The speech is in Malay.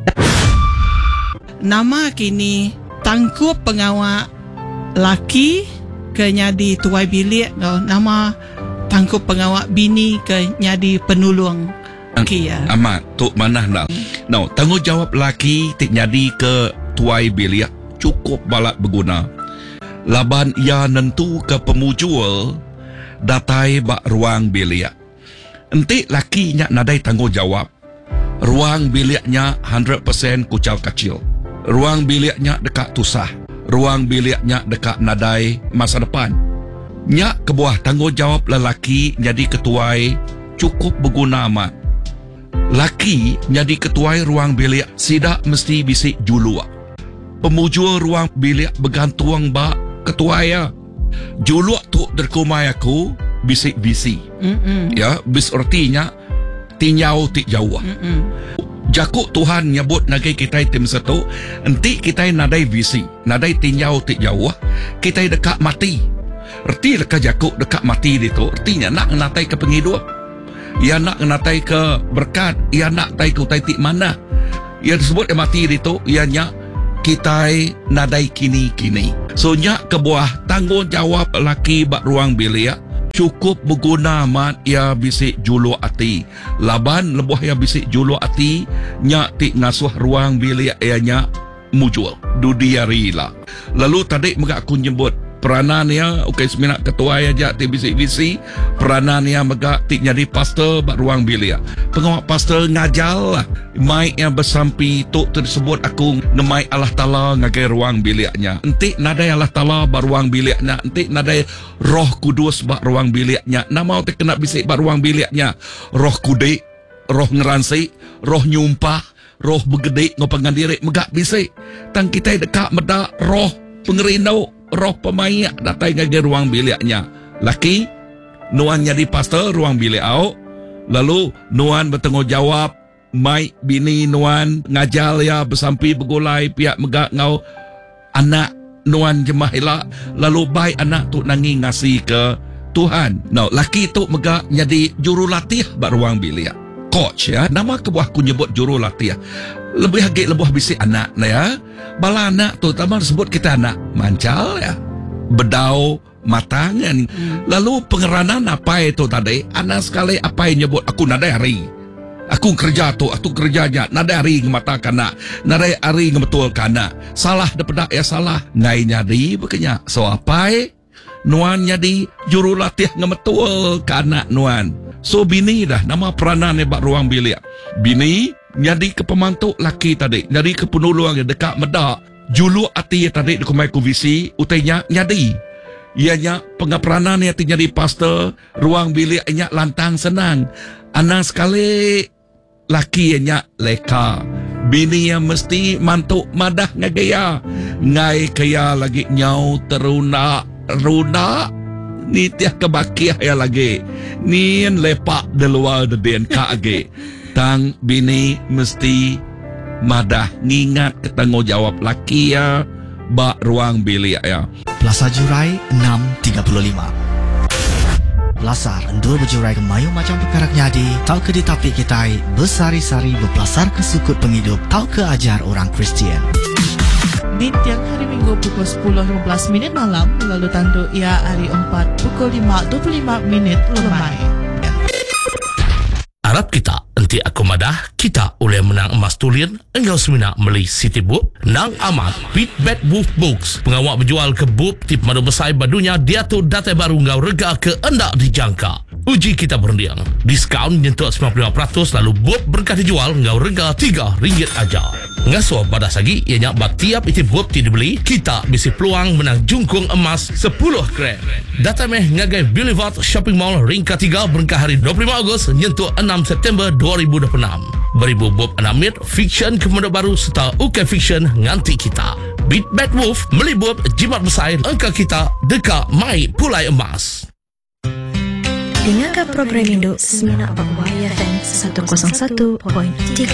Nama kini tangkup pengawal laki ke nyadi tuai bilik, nama tangkup pengawal bini ke nyadi penulung. Amat tok manah nak. Now, tanggungjawab laki tik nyadi ke tuai bilik cukup balak berguna. Laban ia nentu ke pemujul datai bak ruang bilik. Entik laki nya nadai tanggungjawab. Ruang biliknya 100% kucal kecil. Ruang biliknya dekat tusah. Ruang biliknya dekat nadai masa depan. Nya kebuah tanggungjawab lelaki jadi ketuai cukup berguna amat. Laki jadi ketuai ruang bilik sidak mesti bisik julua. Pemujul ruang bilik bergantung bak ketuai ya. Julua tu derkumai aku bisik visi. Ya, bis artinya tinyau tik jauh. Jakuk Tuhan nyebut nagai kita tim satu, enti kita nadai visi, nadai tinyau tik jauh, kita dekat mati. Erti leka jakuk dekat mati itu, artinya nak natai ke penghidup. Ia nak natai ke berkat, ia nak tai ke utai tik mana. Ia disebut mati itu, ianya kita nadai kini-kini. So nyak kebuah tanggungjawab laki bak ruang bilik cukup berguna amat ia bisik julu ati. Laban lebuh ia bisik julu ati nyak tik ngasuh ruang bilik ianya mujul dudiari lah. Lalu tadi mega aku nyebut peranan ia okey semina ketua aja tik bisik-bisik peranan ia mega tik jadi pastor bak ruang bilik. Pengawal pastor ngajal lah mai yang bersampi tok tersebut aku ngemai Allah Taala ngagai ruang biliknya. Entik nadai Allah Taala bak ruang biliknya, entik nadai Roh Kudus bak ruang biliknya. Nama tu kena bisik bak ruang biliknya. Roh kudik, roh ngeransi, roh nyumpah, roh begedek ngopangan diri megak bisik. Tang kita dekat medak roh pengerindau, roh pemayak datai ngagai ruang biliknya. Laki nuan jadi pastor ruang bilik au. Lalu nuan bertanggungjawab mai bini nuan ngajal ya bersampi bergulai pihak megak ngau anak nuan jemah elak. Lalu baik anak tu nangi ngasih ke Tuhan. No, laki tu megak jadi jurulatih bak ruang bilik. Coach ya, nama kebuah ku nyebut jurulatih. Lebih hagik lebuh bisik anak na ya. Bala anak tu tambah sebut kita anak mancal ya. Bedau matangan. Lalu pengeranan apa itu tadi? Anak sekali apa yang nyebut aku nadai hari. Aku kerja tu, aku kerjanya nadai hari ngemata kana, nadai hari ngebetul kana. Salah daripada ya salah. Ngai nyadi bekenya. So apa nuan nyadi jurulatih ngebetul kana nuan. So bini dah nama peranan bak ruang bilik. Bini nyadi ke pemantuk laki tadi, nyadi ke penulung dekat medak. Julu ati tadi dikumai ku visi utainya nyadi. Ianya pengaperanan yang jadi pastor ruang bilik ianya lantang senang. Anak sekali laki ianya leka. Bini yang mesti mantuk madah ngagaya. Ngai kaya lagi nyau teruna runa. Ni tiah kebakiah ya lagi. Ni lepak di luar den kage. Tang bini mesti madah ngingat ketanggungjawab laki ya bak ruang bilik ya. Plaza Jurai 6.35. Lasar endul berjurai ke mayu macam perkara nyadi. Tau ke ditapik kitai bersari-sari berpelasar ke sukut penghidup. Tau ke ajar orang Kristian. Di tiang hari Minggu pukul 10.15 malam. Lalu tandu ia hari 4 pukul 5.25 lemai. Harap kita enti aku madah kita oleh menang emas tulian engkau semina meli City Book nang amat Beat Bad Wolf Books pengawal berjual ke book tip madu besar badunya dia tu data baru engkau rega ke endak dijangka. Uji kita berundiang diskaun nyentuh 95% lalu book berkah dijual engkau rega RM3 aja. Ngasuh badas lagi ianya bat tiap iti book ti dibeli kita bisi peluang menang jungkung emas 10 gram. Data meh ngagai Boulevard Shopping Mall ringka 3 berkah hari 25 Ogos nyentuh 6 September 2026. Beribu bob anamit fiction kemudian baru serta UK fiction nganti kita. Beat Bad Wolf melibut jimat besar angka kita dekat mai pulai emas. Dengarkan program Induk Semina Bawah FM 101.3.